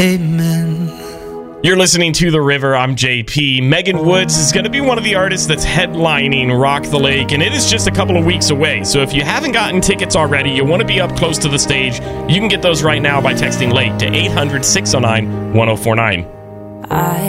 Amen. You're listening to The River. I'm JP. Megan Woods is going to be one of the artists that's headlining Rock the Lake, and it is just a couple of weeks away. So if you haven't gotten tickets already, you want to be up close to the stage, you can get those right now by texting LAKE to 800-609-1049. I